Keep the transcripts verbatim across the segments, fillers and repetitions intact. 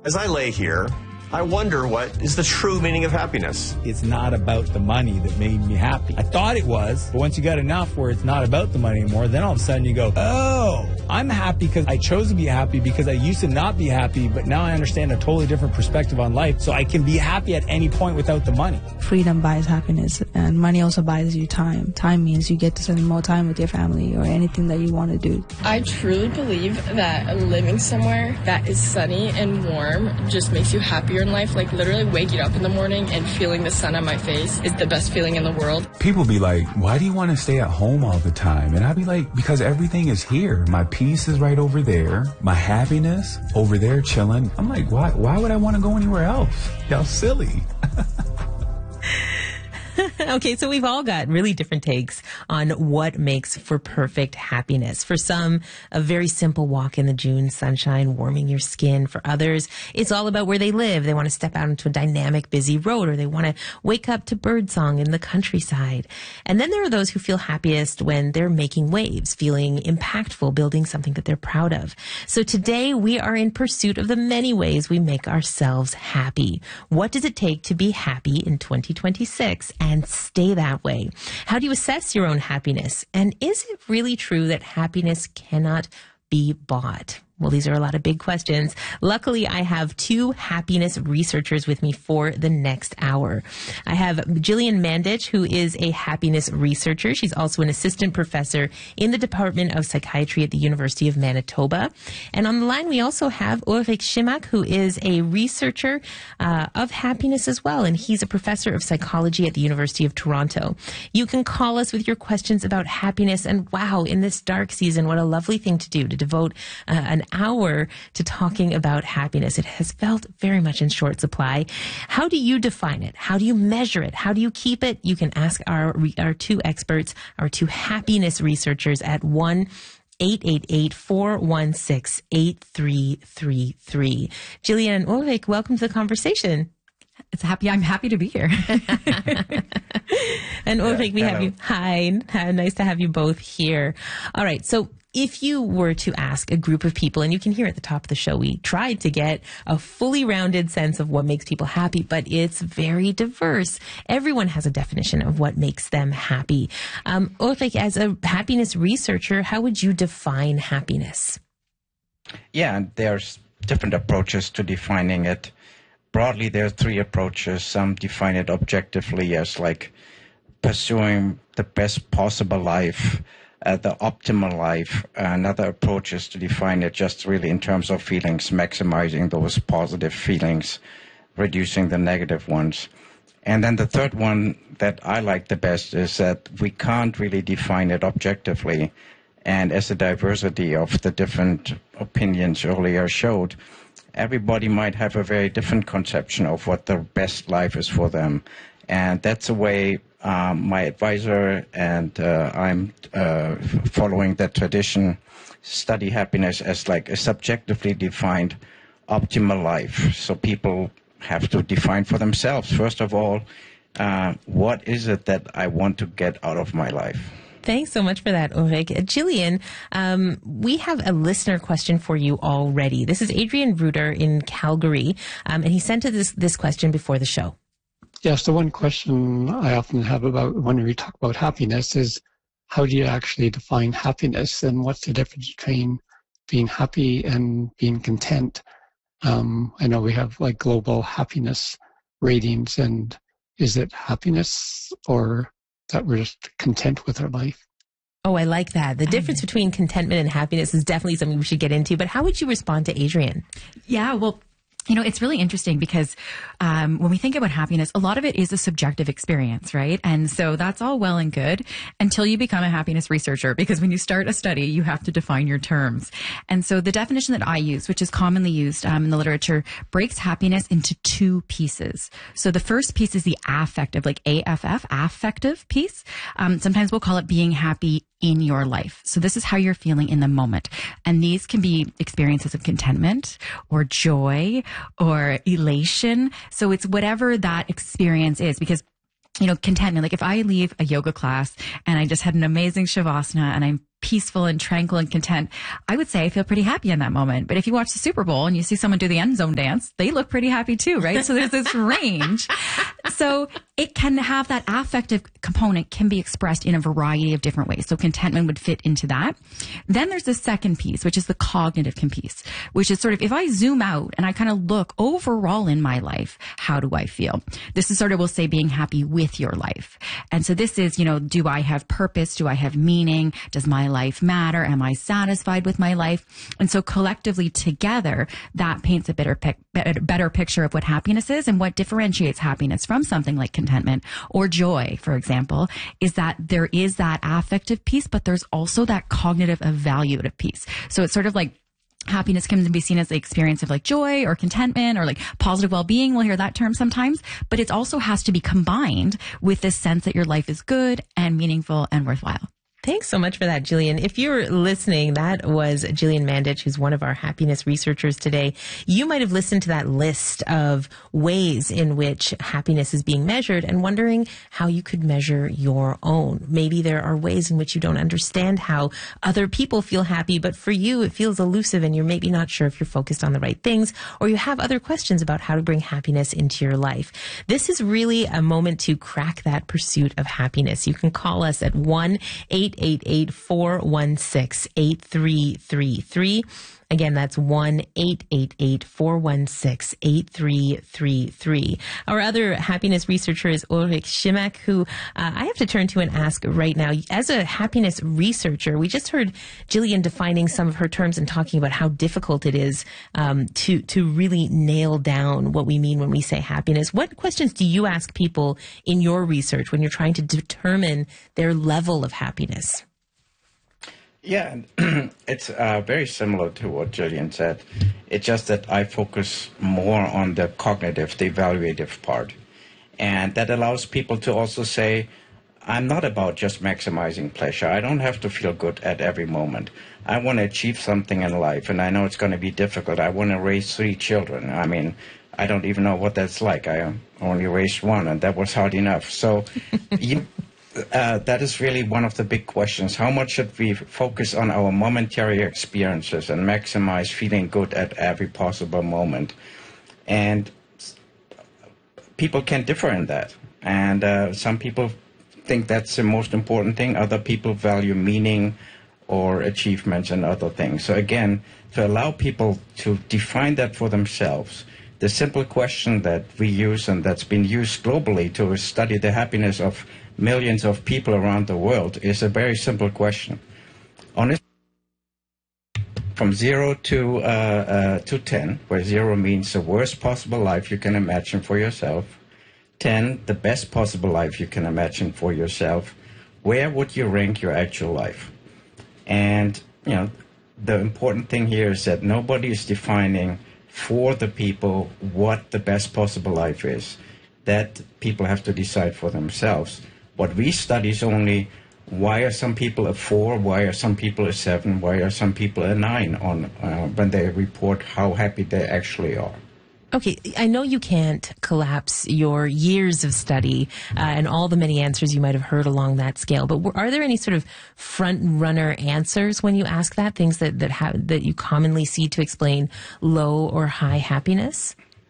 As I lay here, I wonder what is the true meaning of happiness. It's not about the money that made me happy. I thought it was, but once you got enough where it's not about the money anymore, then all of a sudden you go, oh, I'm happy because I chose to be happy because I used to not be happy, but now I understand a totally different perspective on life, so I can be happy at any point without the money. Freedom buys happiness, and money also buys you time. Time means you get to spend more time with your family or anything that you want to do. I truly believe that living somewhere that is sunny and warm just makes you happier in life. Like literally waking up in the morning and feeling the sun on my face is the best feeling in the world. People be like, why do you want to stay at home all the time? And I'd be like, because everything is here. My peace is right over there. My happiness over there chilling. I'm like, why, why would I want to go anywhere else? Y'all silly. Okay, so we've all got really different takes on what makes for perfect happiness. For some, a very simple walk in the June sunshine, warming your skin. For others, it's all about where they live. They want to step out into a dynamic, busy road, or they want to wake up to birdsong in the countryside. And then there are those who feel happiest when they're making waves, feeling impactful, building something that they're proud of. So today, we are in pursuit of the many ways we make ourselves happy. What does it take to be happy in twenty twenty-six and stay that way? How do you assess your own happiness? And is it really true that happiness cannot be bought? Well, these are a lot of big questions. Luckily, I have two happiness researchers with me for the next hour. I have Jillian Mandich, who is a happiness researcher. She's also an assistant professor in the Department of Psychiatry at the University of Manitoba. And on the line, we also have Ulrich Schimak, who is a researcher uh, of happiness as well. And he's a professor of psychology at the University of Toronto. You can call us with your questions about happiness. And wow, in this dark season, what a lovely thing to do, to devote uh, an hour to talking about happiness. It has felt very much in short supply. How do you define it? How do you measure it? How do you keep it? You can ask our our two experts, our two happiness researchers at one eight eight eight, four one six, eight three three three. Jillian and Ulrich, welcome to the conversation. It's happy. I'm happy to be here. And Ulrich, we Hello. have you. Hi. Hi, nice to have you both here. All right. So if you were to ask a group of people, and you can hear at the top of the show, we tried to get a fully rounded sense of what makes people happy, but it's very diverse. Everyone has a definition of what makes them happy. Um, Ulrich, as a happiness researcher, how would you define happiness? Yeah, and there's different approaches to defining it. Broadly, there are three approaches. Some define it objectively as like pursuing the best possible life, uh, the optimal life. Another approach is to define it just really in terms of feelings, maximizing those positive feelings, reducing the negative ones. And then the third one that I like the best is that we can't really define it objectively. And as the diversity of the different opinions earlier showed, everybody might have a very different conception of what the best life is for them. And that's the way um, my advisor and uh, I'm uh, following that tradition, study happiness as like a subjectively defined optimal life. So people have to define for themselves, first of all, uh, what is it that I want to get out of my life? Thanks so much for that, Ulrich. Uh, Jillian, um, we have a listener question for you already. This is Adrian Ruder in Calgary, um, and he sent us this, this question before the show. Yes, the one question I often have about when we talk about happiness is, how do you actually define happiness, and what's the difference between being happy and being content? Um, I know we have like global happiness ratings, and is it happiness or that we're just content with our life? Oh, I like that. The difference between contentment and happiness is definitely something we should get into. But how would you respond to Adrian? Yeah, well, you know, it's really interesting because um, when we think about happiness, a lot of it is a subjective experience, right? And so that's all well and good until you become a happiness researcher, because when you start a study, you have to define your terms. And so the definition that I use, which is commonly used um, in the literature, breaks happiness into two pieces. So the first piece is the affective, like A F F, affective piece. Um, sometimes we'll call it being happy in your life. So this is how you're feeling in the moment. And these can be experiences of contentment or joy or elation. So it's whatever that experience is, because you know, contentment, like if I leave a yoga class and I just had an amazing shavasana and I'm peaceful and tranquil and content, I would say I feel pretty happy in that moment. But if you watch the Super Bowl and you see someone do the end zone dance, they look pretty happy too, right? So there's this range. So it can have that affective component can be expressed in a variety of different ways. So contentment would fit into that. Then there's the second piece, which is the cognitive piece, which is sort of if I zoom out and I kind of look overall in my life, how do I feel? This is sort of, we'll say, being happy with your life. And so this is, you know, do I have purpose? Do I have meaning? Does my life matter? Am I satisfied with my life? And so collectively together, that paints a better, pic- better picture of what happiness is and what differentiates happiness from something like contentment or joy, for example, is that there is that affective piece, but there's also that cognitive evaluative piece. So it's sort of like happiness can be seen as the experience of like joy or contentment or like positive well-being. We'll hear that term sometimes, but it also has to be combined with this sense that your life is good and meaningful and worthwhile. Thanks so much for that, Jillian. If you're listening, that was Jillian Mandich, who's one of our happiness researchers today. You might have listened to that list of ways in which happiness is being measured and wondering how you could measure your own. Maybe there are ways in which you don't understand how other people feel happy, but for you, it feels elusive and you're maybe not sure if you're focused on the right things, or you have other questions about how to bring happiness into your life. This is really a moment to crack that pursuit of happiness. You can call us at one eight eight eight, four one six, eight three three three. Again, that's one eight eight eight, four one six, eight three three three. Our other happiness researcher is Ulrich Schimek, who uh, I have to turn to and ask right now. As a happiness researcher, we just heard Jillian defining some of her terms and talking about how difficult it is um, to, to really nail down what we mean when we say happiness. What questions do you ask people in your research when you're trying to determine their level of happiness? Yeah, it's uh, very similar to what Jillian said. It's just that I focus more on the cognitive, the evaluative part. And that allows people to also say, I'm not about just maximizing pleasure. I don't have to feel good at every moment. I want to achieve something in life, and I know it's going to be difficult. I want to raise three children. I mean, I don't even know what that's like. I only raised one, and that was hard enough. So you... Uh, that is really one of the big questions. How much should we focus on our momentary experiences and maximize feeling good at every possible moment? And people can differ in that. And uh, some people think that's the most important thing. Other people value meaning or achievements and other things. So again, to allow people to define that for themselves, the simple question that we use and that's been used globally to study the happiness of millions of people around the world is a very simple question. On a from zero to uh, uh, to ten, where zero means the worst possible life you can imagine for yourself, ten, the best possible life you can imagine for yourself, where would you rank your actual life? And, you know, the important thing here is that nobody is defining for the people what the best possible life is. That people have to decide for themselves. What we study is only why are some people a four, why are some people a seven, why are some people a nine on uh, when they report how happy they actually are. Okay, I know you can't collapse your years of study uh, and all the many answers you might have heard along that scale, but are there any sort of front-runner answers when you ask that, things that, that, ha- that you commonly see to explain low or high happiness?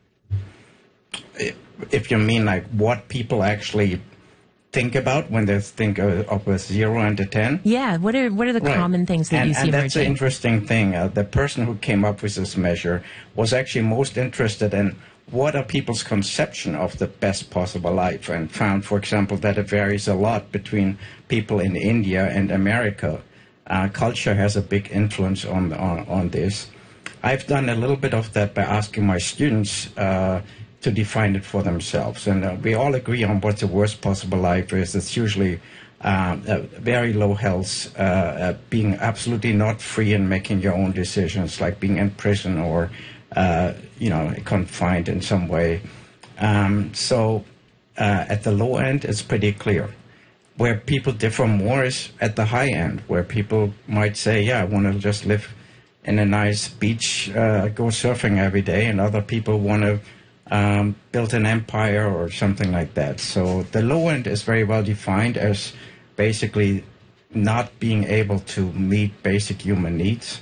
If you mean like what people actually think about when they think of, of a zero and a ten? Yeah, what are what are the right. common things that and, you see and emerging? And that's an interesting thing. Uh, the person who came up with this measure was actually most interested in what are people's conception of the best possible life, and found, for example, that it varies a lot between people in India and America. Uh, culture has a big influence on, on, on this. I've done a little bit of that by asking my students uh, to define it for themselves. And uh, we all agree on what the worst possible life is. It's usually uh, uh, very low health, uh, uh, being absolutely not free in making your own decisions, like being in prison or, uh, you know, confined in some way. Um, so uh, at the low end, it's pretty clear. Where people differ more is at the high end, where people might say, yeah, I want to just live in a nice beach, uh, go surfing every day, and other people want to Um, built an empire or something like that. So the low end is very well defined as basically not being able to meet basic human needs.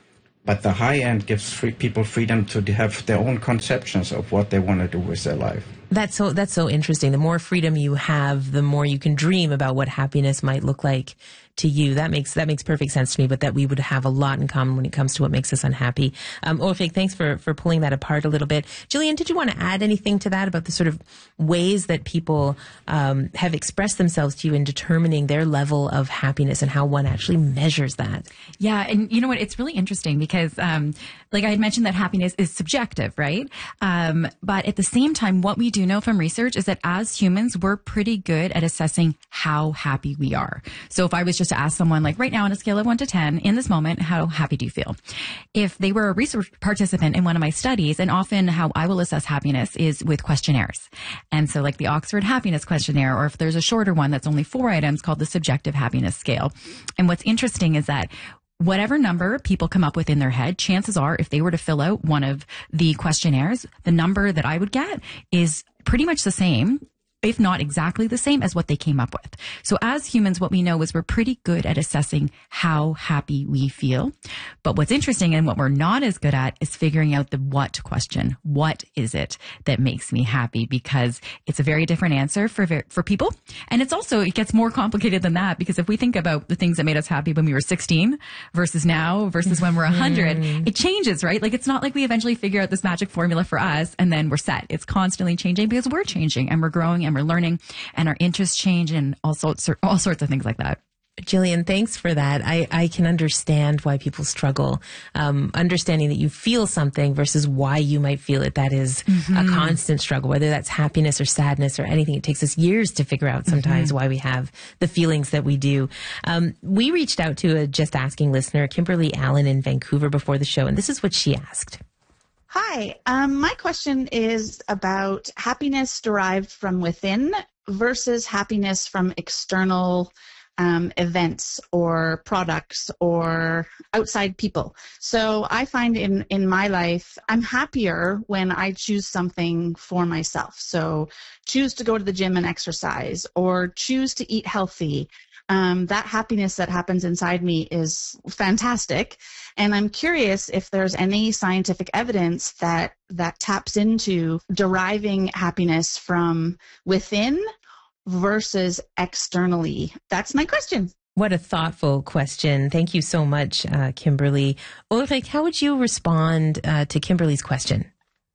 But the high end gives free people freedom to have their own conceptions of what they want to do with their life. That's so, that's so interesting. The more freedom you have, the more you can dream about what happiness might look like to you. That makes, that makes perfect sense to me, but that we would have a lot in common when it comes to what makes us unhappy. Um, Ulrich, thanks for, for pulling that apart a little bit. Jillian, did you want to add anything to that about the sort of ways that people, um, have expressed themselves to you in determining their level of happiness and how one actually measures that? Yeah. And you know what? It's really interesting because, um, like I had mentioned that happiness is subjective, right? Um, but at the same time, what we do know from research is that as humans, we're pretty good at assessing how happy we are. So if I was just to ask someone, like right now on a scale of one to ten, in this moment, how happy do you feel? If they were a research participant in one of my studies, and often how I will assess happiness is with questionnaires. And so like the Oxford Happiness Questionnaire, or if there's a shorter one that's only four items called the Subjective Happiness Scale. And what's interesting is that whatever number people come up with in their head, chances are if they were to fill out one of the questionnaires, the number that I would get is pretty much the same, if not exactly the same as what they came up with. So as humans, what we know is we're pretty good at assessing how happy we feel. But what's interesting and what we're not as good at is figuring out the what question. What is it that makes me happy? Because it's a very different answer for, for people. And it's also, it gets more complicated than that, because if we think about the things that made us happy when we were sixteen versus now versus when we're one hundred, it changes, right? Like it's not like we eventually figure out this magic formula for us and then we're set. It's constantly changing because we're changing and we're growing and we're learning and our interests change and all sorts, all sorts of things like that. Jillian, thanks for that. I, I can understand why people struggle. Um, understanding that you feel something versus why you might feel it. That is mm-hmm. a constant struggle, whether that's happiness or sadness or anything. It takes us years to figure out sometimes mm-hmm. why we have the feelings that we do. Um, we reached out to a Just Asking listener, Kimberly Allen in Vancouver, before the show, and this is what she asked. Hi, um, my question is about happiness derived from within versus happiness from external um, events or products or outside people. So I find in, in my life, I'm happier when I choose something for myself. So choose to go to the gym and exercise, or choose to eat healthy. Um, that happiness that happens inside me is fantastic. And I'm curious if there's any scientific evidence that, that taps into deriving happiness from within versus externally. That's my question. What a thoughtful question. Thank you so much, uh, Kimberly. Ulrich, how would you respond uh, to Kimberly's question?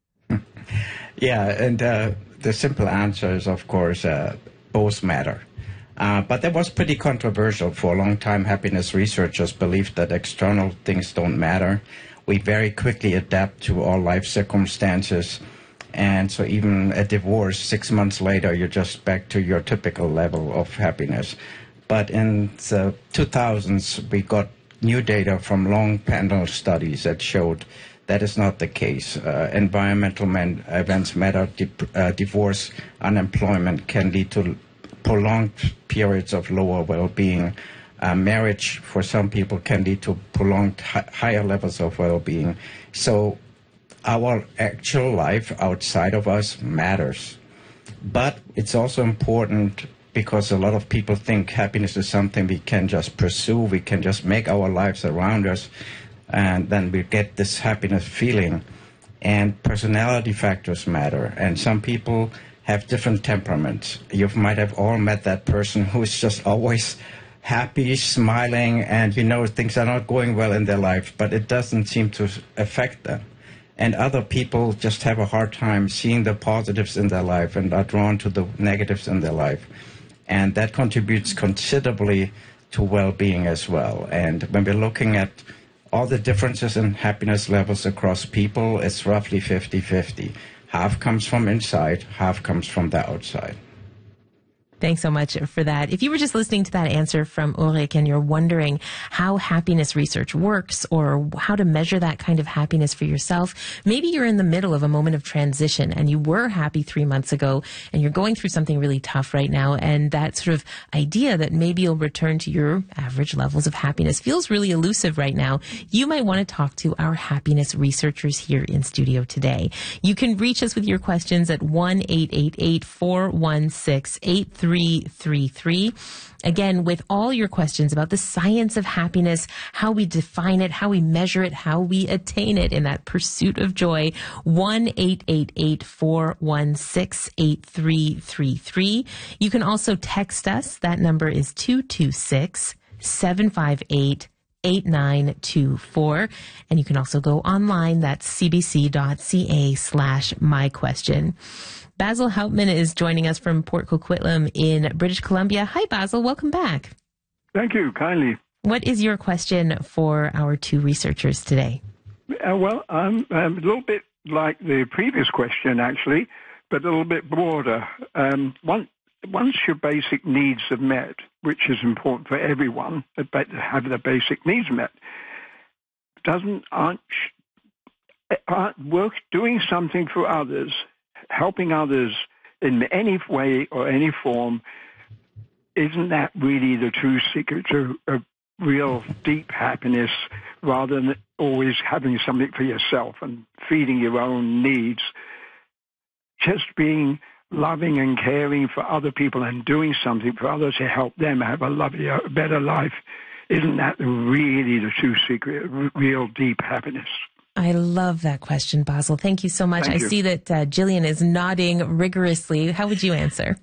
Yeah, and uh, the simple answer is, of course, uh, both matter. Uh, but that was pretty controversial. For a long time, happiness researchers believed that external things don't matter. We very quickly adapt to all life circumstances. And so even a divorce, six months later, you're just back to your typical level of happiness. But in the two thousands, we got new data from long panel studies that showed that is not the case. Uh, environmental man- events matter. Di- uh, divorce, unemployment can lead to prolonged periods of lower well-being. Uh, marriage, for some people, can lead to prolonged hi- higher levels of well-being. So our actual life outside of us matters. But it's also important because a lot of people think happiness is something we can just pursue, we can just make our lives around us, and then we get this happiness feeling. And personality factors matter. And some people have different temperaments. You might have all met that person who's just always happy, smiling, and you know things are not going well in their life, but it doesn't seem to affect them. And other people just have a hard time seeing the positives in their life and are drawn to the negatives in their life. And that contributes considerably to well-being as well. And when we're looking at all the differences in happiness levels across people, it's roughly fifty-fifty. Half comes from inside, half comes from the outside. Thanks so much for that. If you were just listening to that answer from Ulrich and you're wondering how happiness research works or how to measure that kind of happiness for yourself, maybe you're in the middle of a moment of transition and you were happy three months ago and you're going through something really tough right now, and that sort of idea that maybe you'll return to your average levels of happiness feels really elusive right now. You might want to talk to our happiness researchers here in studio today. You can reach us with your questions at one eight eight eight, four one six, eight three three three three. Again, with all your questions about the science of happiness, how we define it, how we measure it, how we attain it in that pursuit of joy, one eight eight eight, four one six, eight three three three. You can also text us. That number is two two six, seven five eight, eight nine two four. And you can also go online. That's cbc.ca slash my question. Basil Hauptman is joining us from Port Coquitlam in British Columbia. Hi, Basil. Welcome back. Thank you kindly. What is your question for our two researchers today? Uh, well, I'm, I'm a little bit like the previous question, actually, but a little bit broader. Um, one, once your basic needs are met, which is important for everyone, to have their basic needs met, doesn't aren't, aren't work doing something for others, helping others in any way or any form, isn't that really the true secret to a real deep happiness, rather than always having something for yourself and feeding your own needs? Just being loving and caring for other people and doing something for others to help them have a lovelier, better life, isn't that really the true secret, real deep happiness? I love that question, Basil. Thank you so much. Thank I you. see that uh, Jillian is nodding rigorously. How would you answer?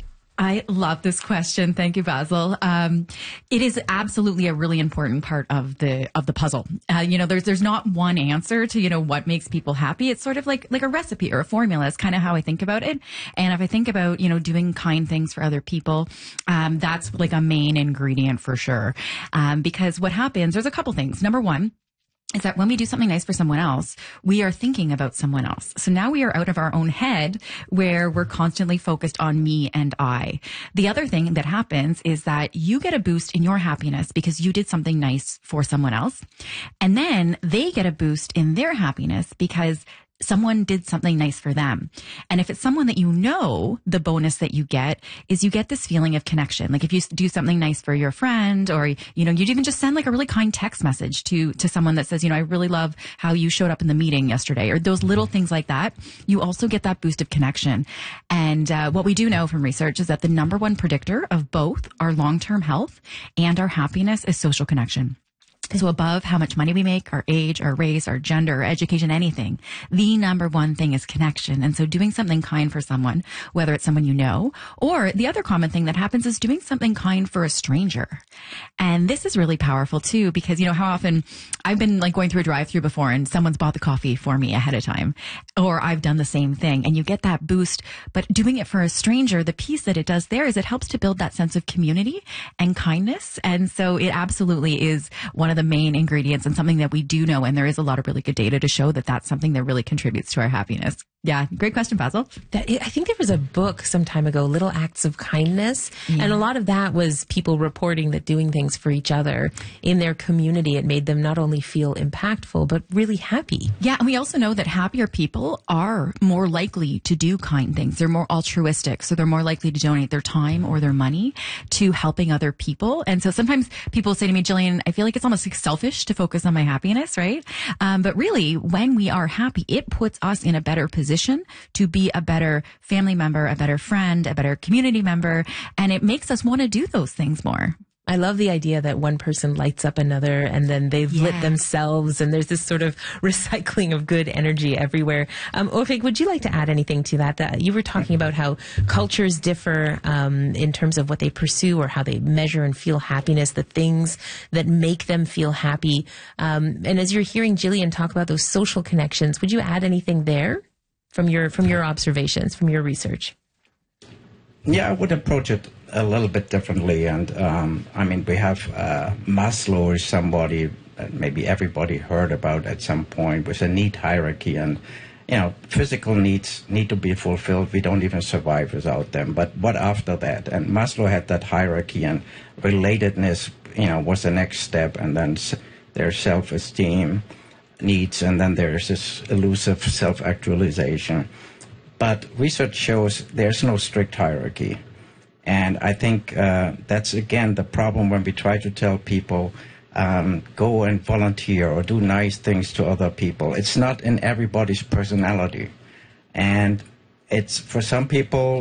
I love this question. Thank you, Basil. Um, it is absolutely a really important part of the of the puzzle. Uh, you know, there's there's not one answer to, you know, what makes people happy. It's sort of like like a recipe or a formula. It's kind of how I think about it. And if I think about, you know, doing kind things for other people, um, that's like a main ingredient for sure. Um, because what happens, there's a couple things. Number one is that when we do something nice for someone else, we are thinking about someone else. So now we are out of our own head where we're constantly focused on me and I. The other thing that happens is that you get a boost in your happiness because you did something nice for someone else. And then they get a boost in their happiness because someone did something nice for them. And if it's someone that you know, the bonus that you get is you get this feeling of connection. Like if you do something nice for your friend, or, you know, you'd even just send like a really kind text message to, to someone that says, you know, I really love how you showed up in the meeting yesterday, or those little things like that. You also get that boost of connection. And uh, what we do know from research is that the number one predictor of both our long-term health and our happiness is social connection. So above how much money we make, our age, our race, our gender, our education, anything, the number one thing is connection. And so doing something kind for someone, whether it's someone you know, or the other common thing that happens is doing something kind for a stranger. And this is really powerful too, because, you know, how often I've been like going through a drive-through before and someone's bought the coffee for me ahead of time, or I've done the same thing, and you get that boost. But doing it for a stranger, the piece that it does there is it helps to build that sense of community and kindness. And so it absolutely is one of the main ingredients, and something that we do know, and there is a lot of really good data to show that that's something that really contributes to our happiness. Yeah, great question, Basil. That, I think there was a book some time ago, Little Acts of Kindness, yeah. And a lot of that was people reporting that doing things for each other in their community, it made them not only feel impactful, but really happy. Yeah, and we also know that happier people are more likely to do kind things. They're more altruistic, so they're more likely to donate their time or their money to helping other people. And so sometimes people say to me, Jillian, I feel like it's almost like selfish to focus on my happiness, right? Um, but really, when we are happy, it puts us in a better position to be a better family member, a better friend, a better community member, and it makes us want to do those things more. I love the idea that one person lights up another and then they've yeah. lit themselves, and there's this sort of recycling of good energy everywhere. Um, Ophig, would you like to add anything to that? That you were talking about how cultures differ um, in terms of what they pursue or how they measure and feel happiness, the things that make them feel happy. Um, and as you're hearing Jillian talk about those social connections, would you add anything there from your from your observations, from your research? Yeah, I would approach it a little bit differently. And um, I mean, we have uh, Maslow is somebody that maybe everybody heard about at some point, with a need hierarchy. And, you know, physical needs need to be fulfilled. We don't even survive without them. But what after that? And Maslow had that hierarchy, and relatedness, you know, was the next step. And then there's self-esteem needs, and then there's this elusive self-actualization. But research shows there's no strict hierarchy. And I think uh, that's, again, the problem when we try to tell people, um, go and volunteer or do nice things to other people. It's not in everybody's personality. And it's, for some people,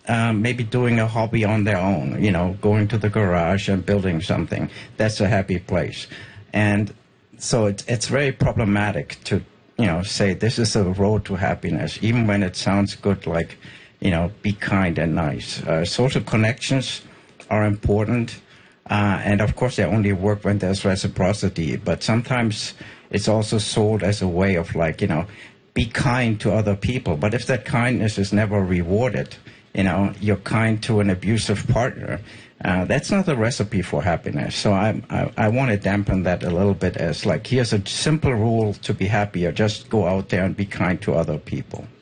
um, maybe doing a hobby on their own, you know, going to the garage and building something. That's a happy place. And so it's, it's very problematic to, you know, say this is a road to happiness, even when it sounds good, like, you know, be kind and nice. Uh, social connections are important. Uh, and of course, they only work when there's reciprocity. But sometimes it's also sold as a way of, like, you know, be kind to other people. But if that kindness is never rewarded, you know, you're kind to an abusive partner, uh, that's not a recipe for happiness. So I, I, I want to dampen that a little bit as, like, here's a simple rule to be happier. Just go out there and be kind to other people.